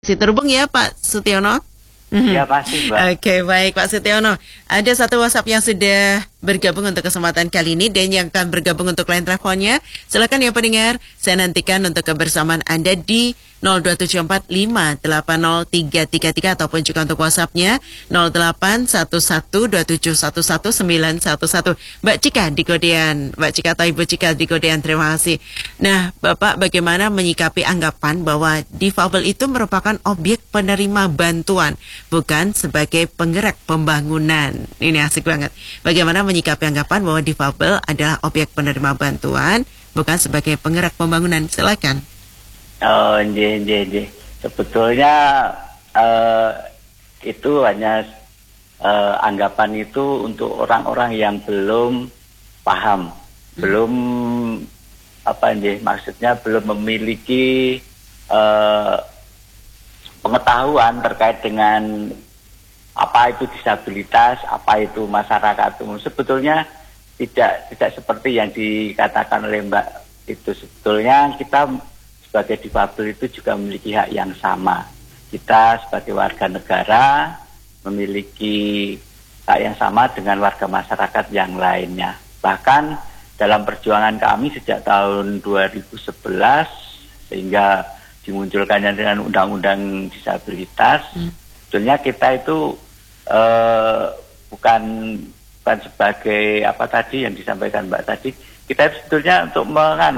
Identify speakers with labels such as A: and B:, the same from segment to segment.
A: Si terhubung ya Pak Sutiono?
B: Ya pasti Mbak.
A: Oke, baik Pak Sutiono. Ada satu WhatsApp yang sudah bergabung untuk kesempatan kali ini dan yang akan bergabung untuk line teleponnya. Silakan ya pendengar, saya nantikan untuk kebersamaan Anda di 02745803333 ataupun juga untuk WhatsApp-nya 0811271111. Mbak Cika di Kodean, Mbak Cika atau Ibu Cika di Kodean, terima kasih. Nah, Bapak bagaimana menyikapi anggapan bahwa difabel itu merupakan objek penerima bantuan, bukan sebagai penggerak pembangunan? Ini asik banget. Bagaimana menyikapi anggapan bahwa difabel adalah objek penerima bantuan, bukan sebagai penggerak pembangunan? Silakan.
B: Oh, sebetulnya itu hanya anggapan itu untuk orang-orang yang belum paham, belum maksudnya belum memiliki pengetahuan terkait dengan apa itu disabilitas, apa itu masyarakat umum. Sebetulnya tidak seperti yang dikatakan oleh Mbak itu. Sebetulnya kita sebagai difabel itu juga memiliki hak yang sama. Kita sebagai warga negara memiliki hak yang sama dengan warga masyarakat yang lainnya. Bahkan dalam perjuangan kami sejak tahun 2011 sehingga dimunculkannya dengan undang-undang disabilitas, sebetulnya kita itu bukan sebagai apa tadi yang disampaikan Mbak tadi, kita sebetulnya untuk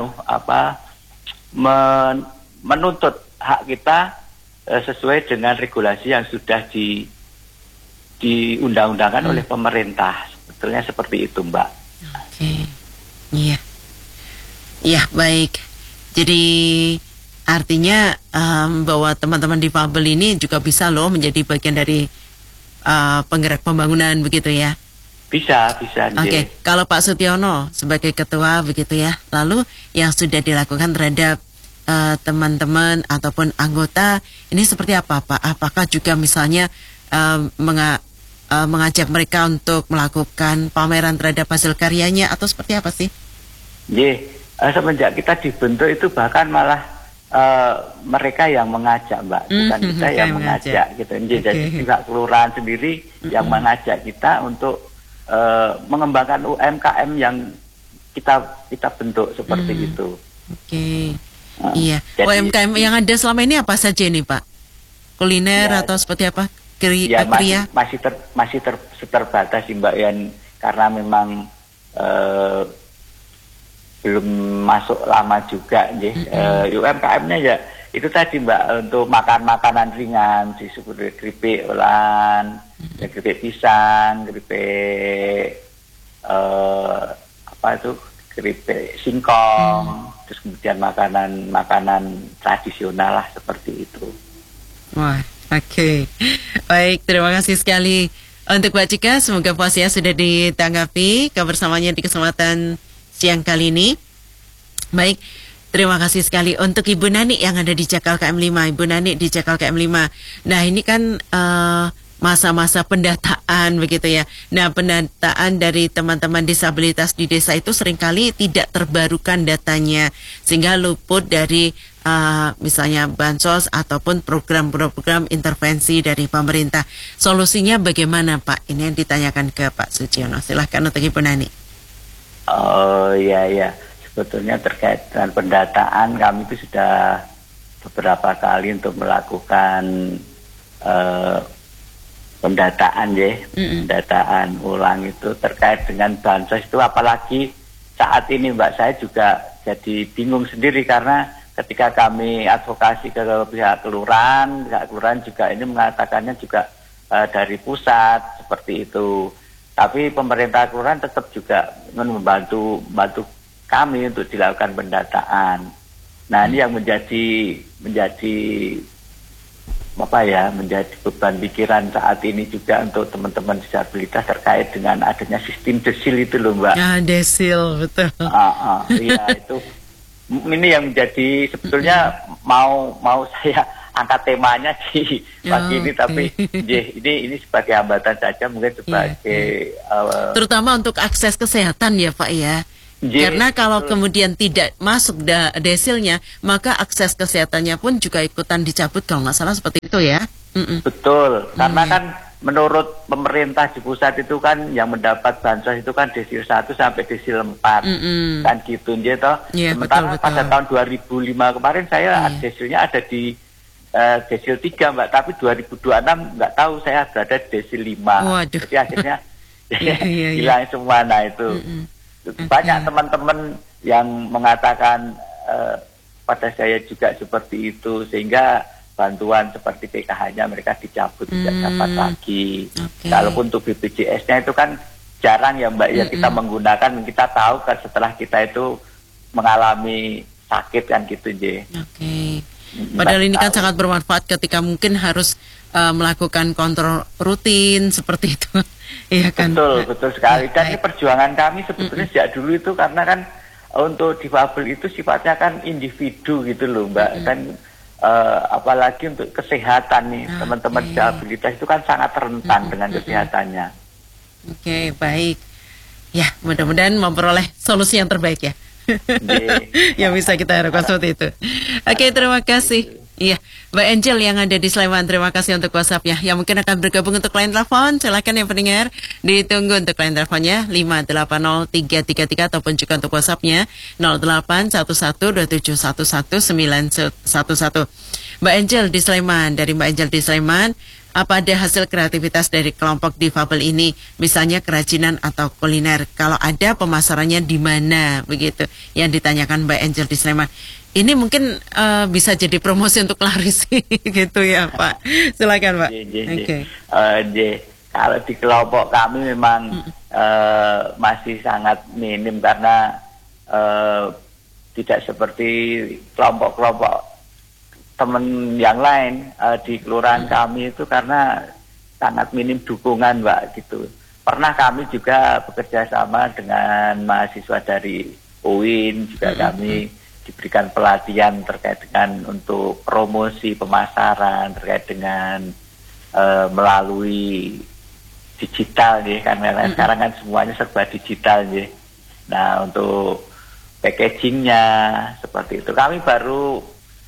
B: menuntut hak kita sesuai dengan regulasi yang sudah diundang-undangkan oleh pemerintah. Sebetulnya seperti itu, Mbak.
A: Oke. Iya. Iya, baik. Jadi artinya bahwa teman-teman difabel ini juga bisa loh menjadi bagian dari penggerak pembangunan begitu ya?
B: Bisa.
A: Oke, kalau Pak Sutiono sebagai ketua begitu ya, lalu yang sudah dilakukan terhadap teman-teman ataupun anggota ini seperti apa Pak? Apakah juga misalnya mengajak mereka untuk melakukan pameran terhadap hasil karyanya atau seperti apa sih?
B: Semenjak kita dibentuk itu bahkan malah mereka yang mengajak Mbak, bukan kita yang mengajak gitu. Jadi pihak kelurahan sendiri yang mengajak kita untuk mengembangkan UMKM yang kita bentuk seperti itu.
A: Oke. Iya. Jadi, UMKM yang ada selama ini apa saja nih Pak? Kuliner atau seperti apa?
B: Masih terbatas sih Mbak Yan, karena memang belum masuk lama juga UMKM-nya ya itu tadi Mbak, untuk makanan ringan seperti keripik olahan, keripik pisang, keripik keripik singkong, terus kemudian makanan tradisional lah seperti itu.
A: Wah, oke. Baik, terima kasih sekali untuk Mbak Cika. Semoga puasnya sudah ditanggapi kebersamaannya di kesempatan siang kali ini. Baik, terima kasih sekali untuk Ibu Nani yang ada di Cakal KM5. Ibu Nani di Cakal KM5. Nah, ini kan masa-masa pendataan begitu ya. Nah, pendataan dari teman-teman disabilitas di desa itu seringkali tidak terbarukan datanya, sehingga luput dari misalnya bansos ataupun program-program intervensi dari pemerintah. Solusinya bagaimana Pak? Ini yang ditanyakan ke Pak Sutiono. Silahkan untuk Ibu Nani.
B: Oh iya. Sebetulnya terkait dengan pendataan, kami itu sudah beberapa kali untuk melakukan pendataan pendataan ulang itu terkait dengan bansos itu, apalagi saat ini Mbak, saya juga jadi bingung sendiri karena ketika kami advokasi ke pihak kelurahan juga ini mengatakannya juga dari pusat seperti itu, tapi pemerintah kelurahan tetap juga membantu kami untuk dilakukan pendataan. Nah, ini yang menjadi beban pikiran saat ini juga untuk teman-teman disabilitas terkait dengan adanya sistem desil itu loh Mbak.
A: Desil, betul.
B: Iya, itu ini yang menjadi sebetulnya mau saya angkat temanya di pagi ini, tapi ini sebagai hambatan saja, mungkin sebagai
A: terutama untuk akses kesehatan ya Pak ya. Karena kalau kemudian tidak masuk desilnya, maka akses kesehatannya pun juga ikutan dicabut kalau nggak salah seperti itu ya.
B: Betul, karena kan menurut pemerintah di pusat itu kan yang mendapat bansos itu kan desil 1 sampai desil 4 kan gitu toh. Sementara
A: betul.
B: pada tahun 2005 kemarin saya desilnya ada di desil 3 Mbak, tapi 2026 nggak tahu saya berada di desil 5.
A: Waduh.
B: Jadi akhirnya hilang semua. Nah itu banyak teman-teman yang mengatakan pada saya juga seperti itu, sehingga bantuan seperti PKH-nya mereka dicabut, tidak dapat lagi. Kalaupun untuk BPJS-nya itu kan jarang ya Mbak, ya kita menggunakan, kita tahu kan setelah kita itu mengalami sakit kan gitu J.
A: Padahal ini kan sangat bermanfaat ketika mungkin harus melakukan kontrol rutin seperti itu. Iya kan?
B: Betul sekali. Dan ini perjuangan kami sebetulnya sejak dulu itu, karena kan untuk difabel itu sifatnya kan individu gitu loh Mbak. Dan apalagi untuk kesehatan nih, teman-teman disabilitas itu kan sangat rentan dengan kesehatannya.
A: Baik. Ya, mudah-mudahan memperoleh solusi yang terbaik ya. Yang bisa kita harapkan seperti itu. Terima kasih. Iya, Mbak Angel yang ada di Sleman, terima kasih untuk WhatsApp-nya. Yang mungkin akan bergabung untuk line telepon, silakan yang pendengar, ditunggu untuk line teleponnya 580-333 ataupun juga untuk WhatsApp-nya 0811271111. Mbak Angel di Sleman, dari Mbak Angel di Sleman, apa ada hasil kreativitas dari kelompok difabel ini, misalnya kerajinan atau kuliner? Kalau ada, pemasarannya di mana? Begitu yang ditanyakan Mbak Angel di Sleman. Ini mungkin bisa jadi promosi untuk laris gitu ya Pak. Silakan Pak.
B: Kalau di kelompok kami memang masih sangat minim, karena tidak seperti kelompok-kelompok teman yang lain di kelurahan kami itu, karena sangat minim dukungan Mbak gitu. Pernah kami juga bekerja sama dengan mahasiswa dari UIN, juga kami diberikan pelatihan terkait dengan untuk promosi pemasaran terkait dengan melalui digital ya, karena sekarang kan semuanya serba digital ya. Nah untuk packagingnya seperti itu kami baru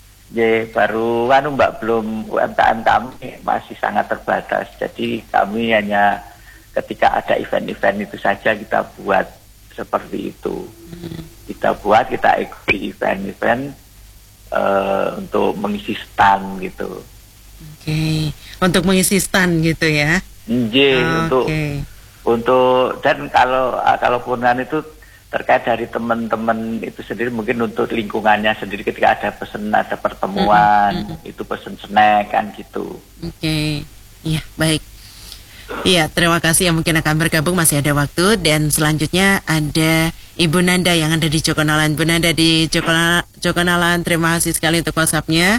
B: Mbak, belum, UMKM kami masih sangat terbatas. Jadi kami hanya ketika ada event-event itu saja kita buat seperti itu. Kita ikuti event-event untuk mengisi stand gitu.
A: Untuk mengisi stand gitu ya.
B: Untuk dan kalaupun itu terkait dari teman-teman itu sendiri, mungkin untuk lingkungannya sendiri, ketika ada pertemuan itu pesen snack kan gitu.
A: Iya, baik. Iya, terima kasih yang mungkin akan bergabung, masih ada waktu. Dan selanjutnya ada Ibu Nanda yang ada di Jokonalan. Bu Nanda di Jokonalan, terima kasih sekali untuk WhatsApp-nya.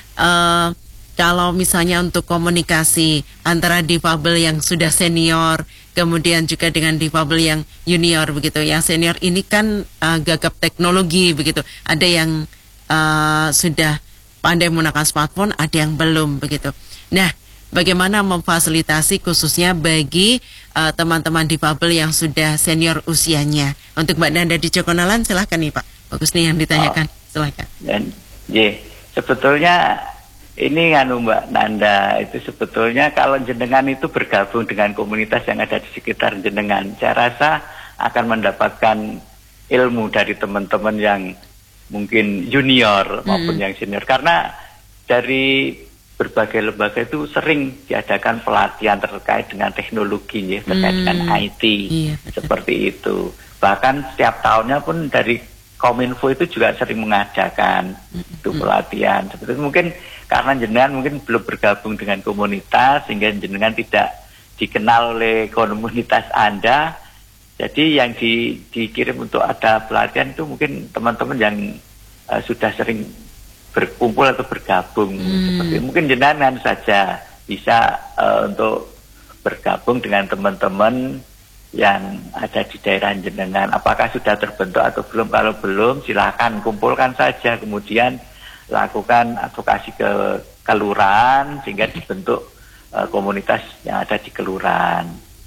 A: Kalau misalnya untuk komunikasi antara difabel yang sudah senior, kemudian juga dengan difabel yang junior begitu. Yang senior ini kan gagap teknologi begitu. Ada yang sudah pandai menggunakan smartphone, ada yang belum begitu. Nah, bagaimana memfasilitasi khususnya bagi teman-teman difabel yang sudah senior usianya? Untuk Mbak Nanda di Jokonalan, silahkan nih Pak. Bagus nih yang ditanyakan, silahkan.
B: Dan sebetulnya ini Mbak Nanda, itu sebetulnya kalau jenengan itu bergabung dengan komunitas yang ada di sekitar jenengan, saya rasa akan mendapatkan ilmu dari teman-teman yang mungkin junior maupun yang senior. Karena dari berbagai lembaga itu sering diadakan pelatihan terkait dengan teknologi ya, terkait dengan IT, seperti itu. Bahkan setiap tahunnya pun dari Kominfo itu juga sering mengadakan itu pelatihan. Seperti itu. Mungkin karena jenengan mungkin belum bergabung dengan komunitas, sehingga jenengan tidak dikenal oleh komunitas Anda. Jadi yang dikirim untuk ada pelatihan itu mungkin teman-teman yang sudah sering berkumpul atau bergabung. Seperti itu. Mungkin jenengan saja bisa untuk bergabung dengan teman-teman yang ada di daerah jenengan. Apakah sudah terbentuk atau belum? Kalau belum, silakan kumpulkan saja, kemudian lakukan advokasi ke kelurahan sehingga dibentuk komunitas yang ada di kelurahan.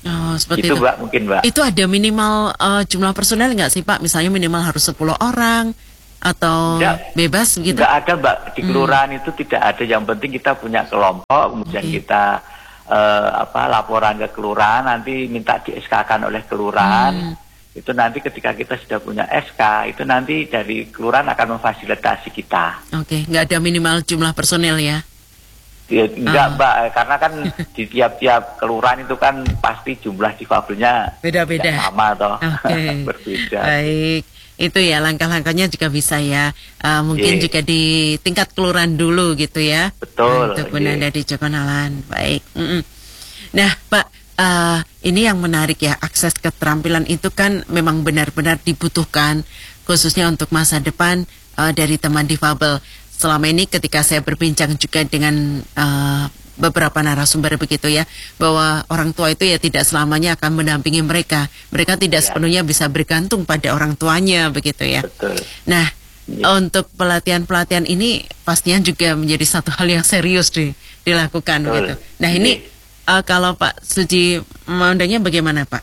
A: Oh, seperti
B: Itu
A: itu.
B: Mbak, mungkin Mbak.
A: Itu ada minimal jumlah personel nggak sih Pak? Misalnya minimal harus 10 orang atau
B: Enggak,
A: bebas gitu?
B: enggak ada Mbak, di kelurahan itu tidak ada. Yang penting kita punya kelompok, kemudian
A: Oke.
B: kita laporan ke kelurahan, nanti minta di SK-kan oleh kelurahan. Itu nanti ketika kita sudah punya SK, itu nanti dari kelurahan akan memfasilitasi kita.
A: Oke, nggak ada minimal jumlah personel ya?
B: Ya, enggak Mbak, karena kan di tiap-tiap kelurahan itu kan pasti jumlah difabelnya
A: Beda-beda.
B: tidak sama toh.
A: Oke.
B: Berbeda.
A: Baik. Itu ya langkah-langkahnya juga bisa ya. Mungkin
B: Iya.
A: juga di tingkat kelurahan dulu gitu ya.
B: Betul,
A: Untuk
B: iya.
A: Bunda di Jogonalan. Baik. Nah, Pak, ini yang menarik ya. Akses keterampilan itu kan memang benar-benar dibutuhkan khususnya untuk masa depan dari teman difabel. Selama ini ketika saya berbincang juga dengan beberapa narasumber begitu ya, bahwa orang tua itu ya tidak selamanya akan mendampingi mereka. Mereka tidak
B: Ya.
A: sepenuhnya bisa bergantung pada orang tuanya begitu ya.
B: Betul.
A: Nah,
B: Ya.
A: untuk pelatihan-pelatihan ini pastinya juga menjadi satu hal yang serius dilakukan
B: Betul.
A: gitu. Nah, ini kalau Pak Suji memandangnya bagaimana Pak?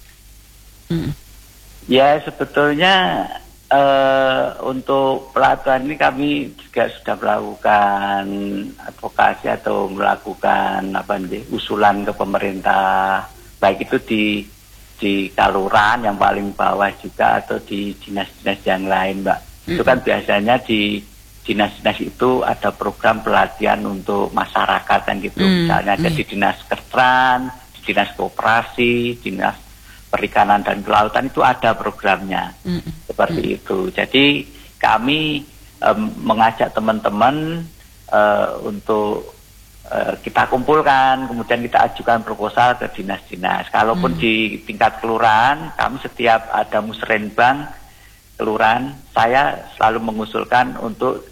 B: Ya sebetulnya untuk pelatihan ini kami juga sudah melakukan advokasi atau melakukan usulan ke pemerintah, baik itu di kelurahan yang paling bawah juga atau di dinas-dinas yang lain, Mbak. Itu kan biasanya di dinas-dinas itu ada program pelatihan untuk masyarakat kan gitu. Misalnya ada di dinas kesehatan, di dinas koperasi, dinas perikanan dan kelautan itu ada programnya seperti itu. Jadi kami mengajak teman-teman untuk kita kumpulkan, kemudian kita ajukan proposal ke dinas-dinas. Kalaupun di tingkat kelurahan, kami setiap ada musrenbang kelurahan, saya selalu mengusulkan untuk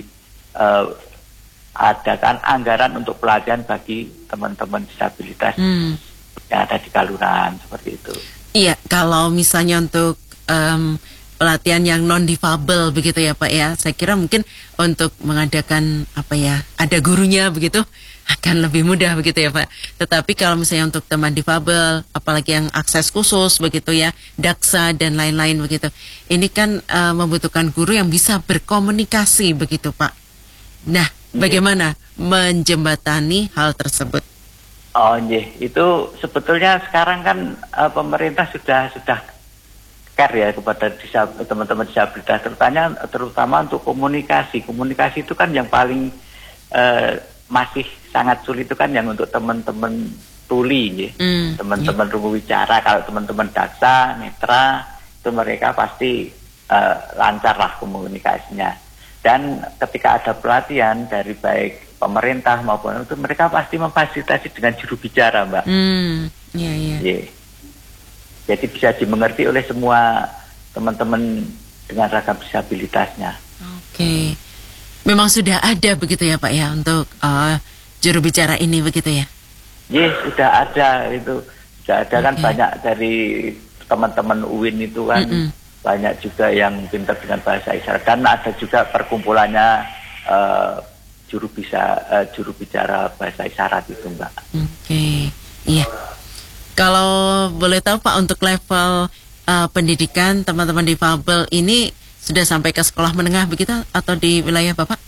B: adakan anggaran untuk pelatihan bagi teman-teman disabilitas yang ada di kelurahan seperti itu.
A: Iya, kalau misalnya untuk pelatihan yang non difabel begitu ya Pak ya, saya kira mungkin untuk mengadakan ada gurunya begitu akan lebih mudah begitu ya Pak. Tetapi kalau misalnya untuk teman difabel, apalagi yang akses khusus begitu ya, daksa dan lain-lain begitu, ini kan membutuhkan guru yang bisa berkomunikasi begitu Pak. Nah, bagaimana menjembatani hal tersebut?
B: Oh iya, itu sebetulnya sekarang kan pemerintah sudah care ya kepada teman-teman disabilitas, terutama untuk komunikasi. Komunikasi itu kan yang paling masih sangat sulit itu kan yang untuk teman-teman tuli ya. Teman-teman rungu wicara. Kalau teman-teman daksa, netra, itu mereka pasti lancar lah komunikasinya. Dan ketika ada pelatihan dari baik pemerintah maupun itu, mereka pasti memfasilitasi dengan juru bicara, Mbak. Yeah. Jadi bisa dimengerti oleh semua teman-teman dengan ragam disabilitasnya.
A: Oke. Memang sudah ada begitu ya Pak ya untuk juru bicara ini begitu ya?
B: Yes, sudah ada itu. Sudah ada kan banyak dari teman-teman UIN itu kan. Banyak juga yang pintar dengan bahasa isyarat. Dan ada juga perkumpulannya juru bicara bahasa isyarat itu, Mbak.
A: Oke, iya. Kalau boleh tahu Pak, untuk level pendidikan teman-teman difabel ini sudah sampai ke sekolah menengah begitu atau di wilayah Bapak?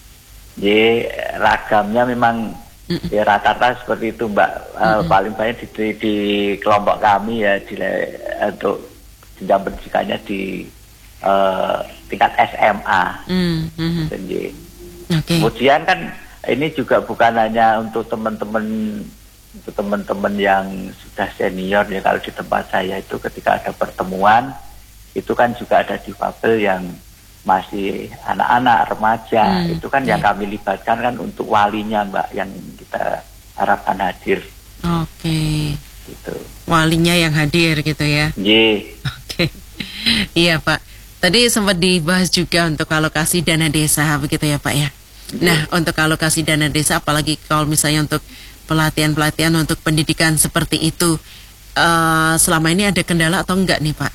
B: Ragamnya memang rata-rata seperti itu, Mbak. Paling banyak di kelompok kami ya untuk jenjang pendidikannya di tingkat SMA. Kemudian kan ini juga bukan hanya untuk teman-teman yang sudah senior ya. Kalau di tempat saya itu ketika ada pertemuan itu kan juga ada difabel yang masih anak-anak remaja. Itu kan yang kami libatkan kan untuk walinya, Mbak, yang kita harapkan hadir.
A: Oke.
B: Gitu.
A: Walinya yang hadir gitu ya. Oke. Iya Pak. Tadi sempat dibahas juga untuk alokasi dana desa begitu ya Pak ya. Nah, untuk alokasi dana desa, apalagi kalau misalnya untuk pelatihan-pelatihan untuk pendidikan seperti itu, selama ini ada kendala atau enggak nih Pak?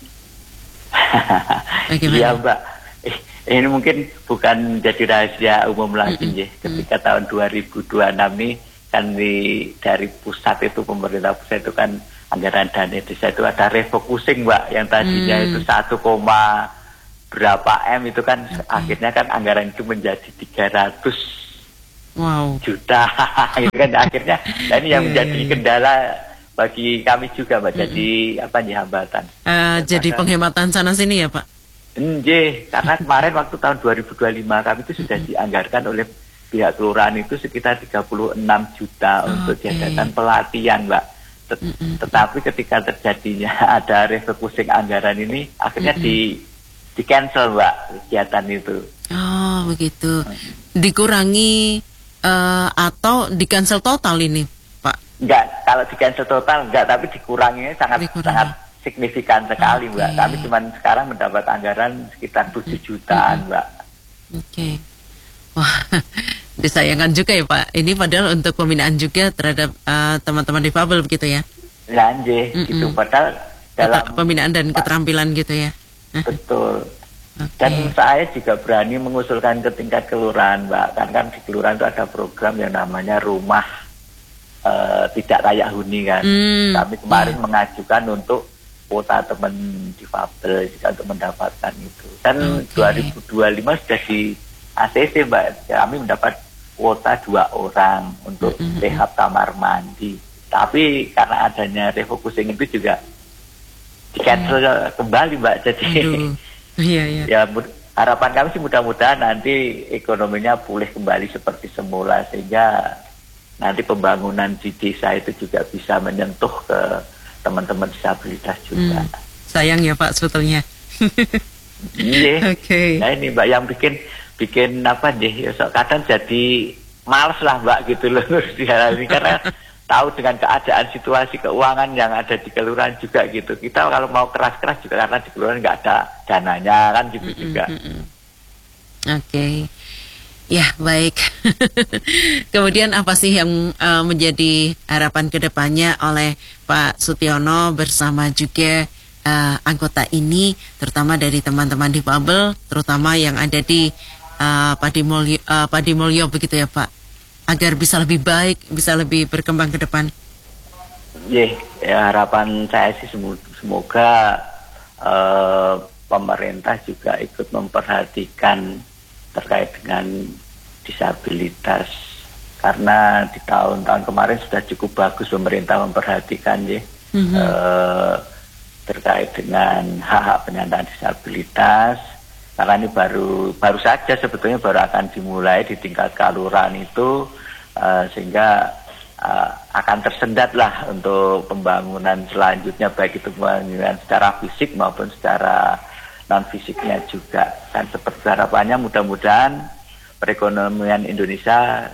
B: Iya Mbak, ini mungkin bukan jadi rahasia umum lagi ya. Ketika tahun 2026 nih kan dari pusat itu, pemerintah pusat itu kan anggaran dana desa itu ada refocusing Mbak, yang tadinya itu 1, berapa M itu kan akhirnya kan anggaran itu menjadi 300 juta gitu kan akhirnya. Nah ini yang menjadi kendala bagi kami juga Mbak, jadi hambatan.
A: Jadi penghematan sana sini ya Pak?
B: Karena kemarin waktu tahun 2025 kami itu sudah dianggarkan oleh pihak kelurahan itu sekitar 36 juta untuk diadakan pelatihan Mbak. Tetapi ketika terjadinya ada refocusing anggaran ini akhirnya di cancel Mbak kegiatan itu.
A: Oh begitu. Dikurangi atau di cancel total ini Pak?
B: Enggak, kalau di cancel total enggak, tapi dikuranginya sangat signifikan sekali Mbak. Kami cuma sekarang mendapat anggaran sekitar 7 jutaan Mbak.
A: Wah, disayangkan juga ya Pak. Ini padahal untuk pembinaan juga terhadap teman-teman difabel begitu ya?
B: Gitu. Padahal dalam
A: pembinaan dan keterampilan gitu ya?
B: Betul. Dan saya juga berani mengusulkan ke tingkat kelurahan Mbak. Kan di kelurahan itu ada program yang namanya rumah tidak layak huni kan. Kami kemarin mengajukan untuk kuota teman difabel untuk mendapatkan itu. Dan 2025 sudah di ACC Mbak, kami mendapat kuota 2 orang untuk rehab kamar mandi. Tapi karena adanya refocusing itu juga di cancel kembali Mbak. Jadi ya harapan kami sih mudah-mudahan nanti ekonominya pulih kembali seperti semula sehingga nanti pembangunan di desa itu juga bisa menyentuh ke teman-teman disabilitas juga.
A: Sayang ya Pak sebetulnya.
B: Nah ini Mbak yang bikin kadang jadi males lah Mbak gitu loh dijalani karena tahu dengan keadaan situasi keuangan yang ada di kelurahan juga gitu. Kita kalau mau keras-keras juga karena di kelurahan nggak ada dananya kan gitu juga.
A: Ya baik. Kemudian apa sih yang menjadi harapan kedepannya oleh Pak Sutiono bersama juga anggota ini, terutama dari teman-teman difabel, terutama yang ada di Padimulyo begitu ya Pak, agar bisa lebih baik, bisa lebih berkembang ke depan?
B: Harapan saya sih semoga pemerintah juga ikut memperhatikan terkait dengan disabilitas, karena di tahun-tahun kemarin sudah cukup bagus pemerintah memperhatikan terkait dengan hak-hak penyandang disabilitas, karena ini baru saja sebetulnya baru akan dimulai di tingkat kelurahan itu, sehingga akan tersendat lah untuk pembangunan selanjutnya, baik itu pembangunan secara fisik maupun secara non fisiknya juga. Dan seperti harapannya mudah-mudahan perekonomian Indonesia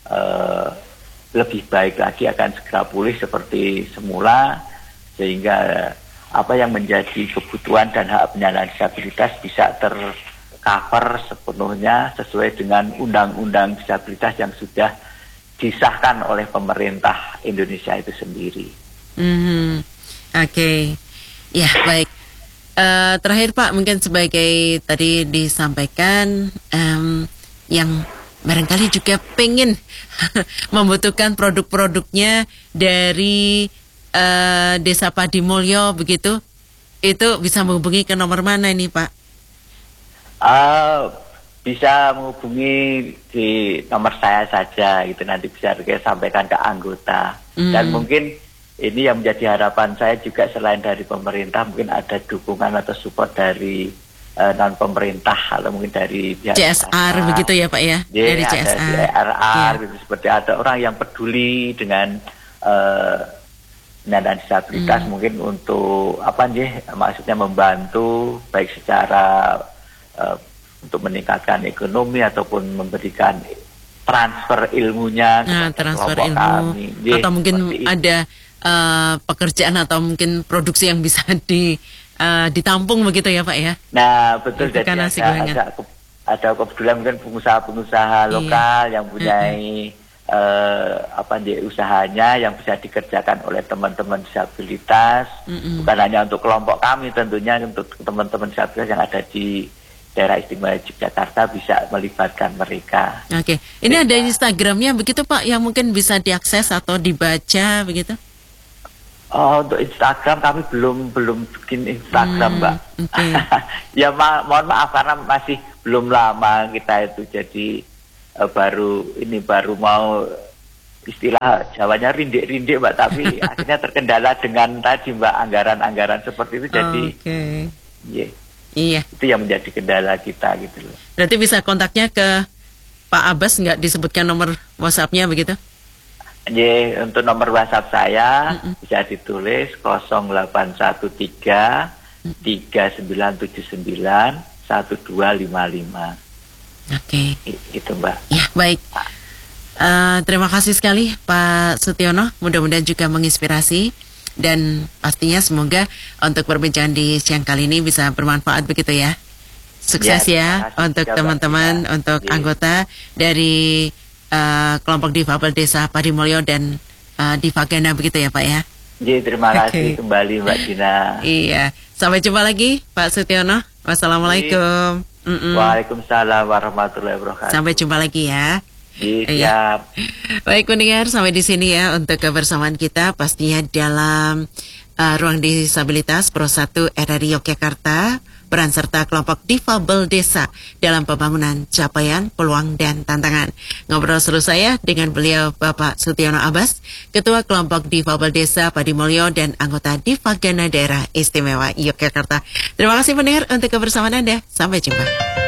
B: lebih baik lagi, akan segera pulih seperti semula, sehingga apa yang menjadi kebutuhan dan hak penyandang disabilitas bisa tercover sepenuhnya sesuai dengan undang-undang disabilitas yang sudah disahkan oleh pemerintah Indonesia itu sendiri.
A: Ya baik. Terakhir Pak, mungkin sebagai tadi disampaikan yang barangkali juga pengen membutuhkan produk-produknya dari Desa Padimulyo begitu, itu bisa menghubungi ke nomor mana ini Pak?
B: Bisa menghubungi di nomor saya saja, gitu, nanti bisa saya sampaikan ke anggota. Dan mungkin ini yang menjadi harapan saya juga, selain dari pemerintah mungkin ada dukungan atau support dari non pemerintah atau mungkin dari pihak
A: CSR begitu ya Pak ya? Dari CSR
B: gitu, seperti ada orang yang peduli dengan penyandang disabilitas, mungkin untuk maksudnya membantu baik secara untuk meningkatkan ekonomi ataupun memberikan transfer ilmunya
A: transfer ilmu kami. Atau mungkin ada pekerjaan atau mungkin produksi yang bisa ditampung begitu ya Pak ya? Nah
B: betul, jadi ada kebetulan mungkin pengusaha-pengusaha lokal yang punya usahanya yang bisa dikerjakan oleh teman-teman disabilitas, bukan hanya untuk kelompok kami, tentunya untuk teman-teman disabilitas yang ada di daerah istimewa Yogyakarta bisa melibatkan mereka.
A: Ini ada Instagramnya begitu Pak, yang mungkin bisa diakses atau dibaca begitu?
B: Oh, untuk Instagram kami belum bikin Instagram, Mbak.
A: Oke.
B: Ya mohon maaf karena masih belum lama kita itu, jadi baru mau, istilah Jawanya rindik-rindik, Mbak, tapi akhirnya terkendala dengan tadi, Mbak, anggaran-anggaran seperti itu, jadi
A: Oke.
B: yeah,
A: Iya.
B: itu yang menjadi kendala kita gitu loh.
A: Berarti bisa kontaknya ke Pak Abbas, nggak disebutkan nomor WhatsApp-nya begitu?
B: Untuk nomor WhatsApp saya bisa ditulis 0813 3979 1255.
A: Oke.
B: Itu, Mbak.
A: Ya, baik. Terima kasih sekali Pak Sutiono. Mudah-mudahan juga menginspirasi. Dan pastinya semoga untuk perbincangan di siang kali ini bisa bermanfaat begitu ya. Sukses ya untuk teman-teman, untuk anggota dari kelompok difabel Desa Padimulyo dan Divagana begitu ya Pak ya.
B: Terima kasih kembali Mbak Dina.
A: Iya, sampai jumpa lagi Pak Sutiono. Wassalamualaikum.
B: Waalaikumsalam warahmatullahi wabarakatuh.
A: Sampai jumpa lagi ya.
B: Siap.
A: Baik pendengar, sampai di sini ya untuk kebersamaan kita pastinya dalam Ruang Disabilitas Pro 1 RRI Yogyakarta. Peran serta kelompok difabel desa dalam pembangunan capaian, peluang, dan tantangan. Ngobrol seru saya dengan beliau Bapak Sutiono Abbas, Ketua Kelompok Difabel Desa Padimulyo dan anggota Divagana Daerah Istimewa Yogyakarta. Terima kasih pendengar untuk kebersamaan Anda. Sampai jumpa.